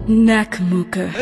Nakamooka.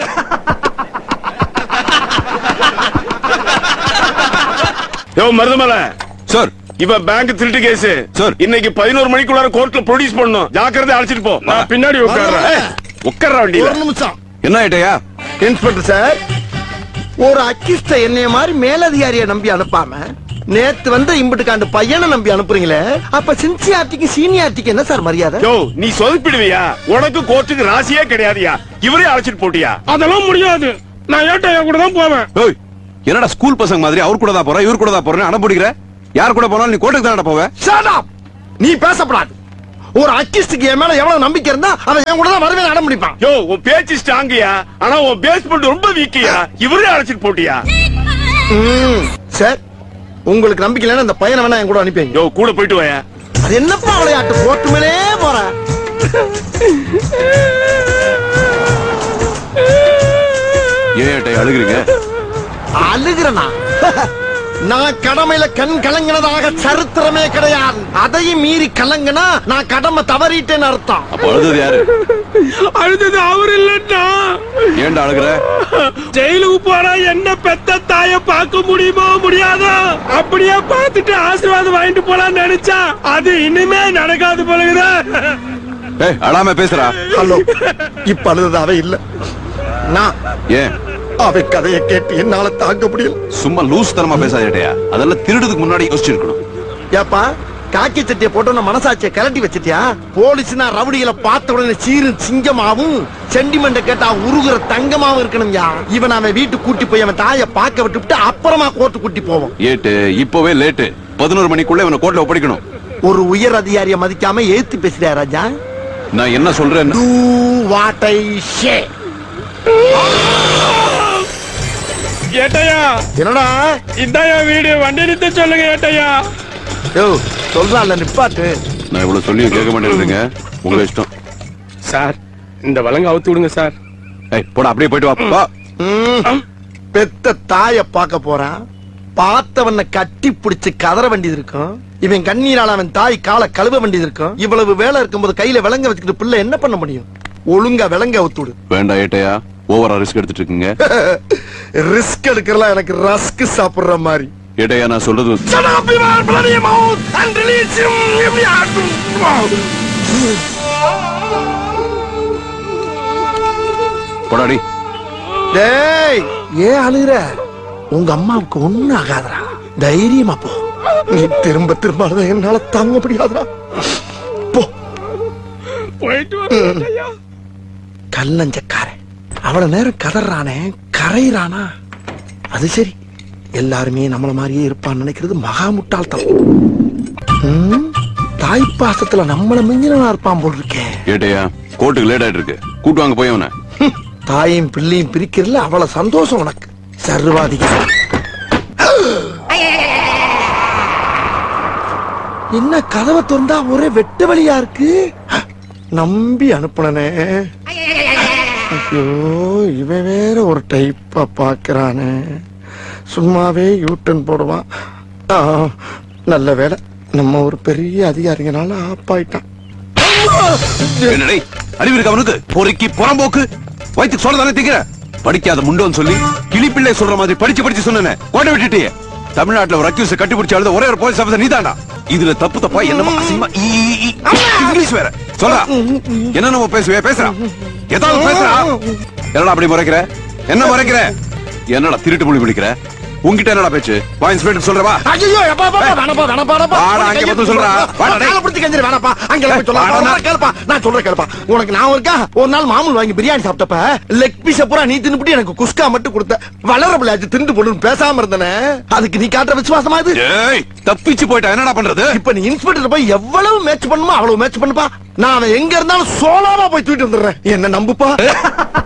யோ Marudhamalai sir, இவன் bank திருட்டு case sir. இன்னைக்கு 11 மணிக்குள்ளார கோர்ட்ல ப்ரொடியூஸ் பண்ணணும். ஜாக்கிரதை அழைச்சிட்டு போ. நான் பின்னாடி உட்கார்றேன். உட்கார்ற வண்டியில. ஒரு நிமிஷம். என்ன ஆயிட்டயா? இன்ஸ்பெக்டர் சார், ஒரு அக்கிஸ்ட என்னைய மாதிரி மேலதிகாரியை நம்பி அனுப்பாம நேத்து வந்து இம்புட்டுக்காண்டு பையனை நம்பி அனுப்புறீங்களே, அப்ப சின்சியாரிட்டிக்கு சீனியாரிட்டிக்கு என்ன சார் மரியாதை? யோ நீ சொதப்பிடுவியா? உனக்கு கோர்ட்டுக்கு ராசியே கிடையாதுயா. இவரே அழைச்சிட்டு போட்டியா? அதெல்லாம் முடியாது. நான் ஏட்டையா கூட தான் போவேன். ஓய், என்னடா ஸ்கூல் பசங்க மாதிரி அவர் கூட தான் போறேன் இவர் கூட தான் போறேன் அடம் பிடிக்கிற? யார் கூட போனாலும் நீ கோர்ட்டுக்கு தானடா போவ? Shut up! நீ பேசப்படாது. ஒரு அக்கிஸ்டுக்கு என் மேல எவ்வளவு நம்பிக்கை இருந்தா அவன் என் கூட தான் வருவேன் அடம் பிடிப்பான். யோ உன் பேச்சு ஸ்ட்ராங்கியா, ஆனா உன் பேஸ்மெண்ட் ரொம்ப வீக்கியா. இவரே அழைச்சிட்டு போட்டியா? சார், உங்களுக்கு நம்பிக்கை இல்லைன்னா இந்த பையனை வேணா என் கூட அனுப்பிங்க. யோ கூட போயிட்டு வாயா. அது என்னப்பா விளையாட்டு? கோர்ட்டு மேலே போற. ஏன் ஏட்டையா அழுகுறீங்க? அழுகிறனா? நான் கடமையில கண் கலங்கினதாக சரித்திரமே கிடையாது. அதையும் மீறி கலங்கினா நான் கடமை தவறிட்டேன்னு அர்த்தம். அப்ப அழுதது யாரு? அழுதது அவர் இல்லன்னா ஏன்டா அழுகுற? ஜெயிலுக்கு போனா என்ன பெத்த தாய பார்க்க முடியுமோ முடியாதோ? அப்படியே பார்த்துட்டு ஆசீர்வாதம் வாங்கிட்டு போலான்னு நினைச்சா அது இனிமே நடக்காது போலகுதா. ஏய், அழாம பேசுறா. ஹலோ, இப்ப அழுததாவே இல்ல. நான் ஏன் அவை கதையை கேட்டு என்னால தாங்க முடியல. சும்மா லூஸ் தரமா பேசாத ஏட்டையா. அதெல்லாம் திருடுறதுக்கு முன்னாடி யோசிச்சிருக்கணும். ஏப்பா, காக்கி சட்டியை போட்டு மனசாட்சியை கலட்டி வச்சிட்டியா? போலீஸ்னா ரவுடிகளை பார்த்த உடனே சீரு சிங்கமாவும் சென்டிமெண்ட கேட்டா உருகுற தங்கமாவும் இருக்கணும்யா. இவன் அவன் வீட்டுக்கு கூட்டி போய் அவன் தாயை பார்க்க விட்டுவிட்டு அப்புறமா கோர்ட்டு கூட்டி போவோம். ஏட்டு இப்பவே லேட்டு. 11 மணிக்குள்ள இவனை கோர்ட்ல ஒப்படைக்கணும். ஒரு உயர் அதிகாரியை மதிக்காம ஏத்து பேசுறியா ராஜா? நான் என்ன சொல்றேன்? Do what I say. ஏட்டையா, என்னடா? இந்தாயா வீடு, வண்டி நிறுத்த சொல்லுங்க ஏட்டையா. யோ சொல்றான்ல நிப்பாட்டு. நான் இவ்வளவு சொல்லியும் கேட்க மாட்டேங்கிறீங்க. உங்க இஷ்டம். சார், இந்த வழங்க அவுத்து விடுங்க சார். ஏய், போடா அப்படியே போயிட்டு வா. வா. பெத்த தாய பார்க்க போறான். பார்த்தவன கட்டி பிடிச்சு கதற வேண்டியது இருக்கும். இவன் கண்ணீரால அவன் தாய் காலை கழுவ வேண்டியது இருக்கும். இவ்வளவு வேலை இருக்கும்போது கையில விலங்க வச்சுக்கிட்டு பிள்ளை என்ன பண்ண முடியும்? ஒழுங்கா விலங்க அவுத்துடு. வேண்டாம் ஏட்டையா, ஓவரா ரிஸ்க் எடுத்துட்டு இருக்கீங்க. ரிஸ்க் எடுக்கிறலாம் எனக்கு ரஸ்க் சாப்பிடுற மாதிரி. ஏட்டையா, நான் சொல்றது போடாடி. டேய், ஏன் அழுகுற? உங்க அம்மாவுக்கு ஒண்ணும் ஆகாதடா. தைரியமா போ. நீ திரும்ப திரும்ப அழுத என்னால தாங்க முடியாதுடா. போ. போயிட்டு வரேன். கல்லஞ்சக்காரன் அவ்வளவு நேரம் கதறானே, கரையிறானா? அது சரி, எல்லாருமே நம்மள மாதிரியே இருப்பான்னு நினைக்கிறது மகா முட்டாள்தனம். தாய்ப்பாசத்துல நம்மள மிஞ்சினா இருப்பான் போல் இருக்கே. ஏட்டையா, கோர்ட்டுக்கு லேட் ஆயிட்டு இருக்கு. கூட்டு வாங்க போய் அவனை. தாயும் பிள்ளையும் பிரிக்கிறதுல அவ்வளவு சந்தோஷம் உனக்கு. சர்வாதிகாரி. என்ன கதவை திறந்தா ஒரே வெட்டு வழியா இருக்கு? நம்பி அனுப்புனனே. ஐயோ, இவன் வேற ஒரு டைப்பா பாக்குறானே. சும்மாவே யூட்டன் போடுவான். நல்ல வேலை, நம்ம ஒரு பெரிய அதிகாரிங்கனால ஆப்பாயிட்டான். என்னடே அறிவு இருக்கு அவனுக்கு? பொறுக்கி புறம்போக்கு வயிற்றுக்கு சொல்ல தானே திங்கிற? படிக்காத முண்டோன்னு சொல்லி கிளிப்பிள்ளை சொல்ற மாதிரி படிச்சு படிச்சு சொன்னேன். கோட்டை விட்டுட்டியே. தமிழ்நாட்டுல ஒரு அக்யூஸ் கட்டி பிடிச்ச அழுத ஒரே ஒரு போலீஸ் ஆபீசர் நீதாண்டா. இதுல தப்பு தப்பா என்னமா அசிங்கமா இங்கிலீஷ் வேற சொல்றா. என்ன நம்ம பேசுறா? ஏதாவது பேசுறா? என்னடா அப்படி முறைக்கிற? என்ன முறைக்கிற? என்னடா திருட்டு மொழி பிடிக்கிற? உன்கிட்ட என்னடா பேச்சு? வா இன்ஸ்பெக்டர் சொல்றவா. ஐயோ, எப்பா வேணப்பா வேணப்பா. வாடா அங்க வந்து சொல்றா. வாடா டேய். கால பிடிச்சு கஞ்சரி வேணப்பா. அங்க போய் சொல்றா. கேளுப்பா, நான் சொல்றேன் கேளுப்பா. உனக்கு நான் இருக்கா? ஒரு நாள் மாமூல் வாங்கி பிரியாணி சாப்பிட்டப்ப லெக் பீஸ் பூரா நீ தின்னுபிட்டு எனக்கு குஸ்கா மட்டும் கொடுத்த. வளர பிள்ளையாச்சு திண்டு போடுன்னு பேசாம இருந்தனே. அதுக்கு நீ காட்டுற விசுவாசமா இது? ஏய், தப்பிச்சு போயிட்டா என்னடா பண்றது? இப்ப நீ இன்ஸ்பெக்டர் போய் எவ்வளவு மேட்ச் பண்ணுமோ அவ்வளவு மேட்ச் பண்ணுப்பா. நான் அவன் எங்க இருந்தாலும் சோலாவா போய் தூக்கிட்டு வந்துடுறேன். என்ன நம்புப்பா.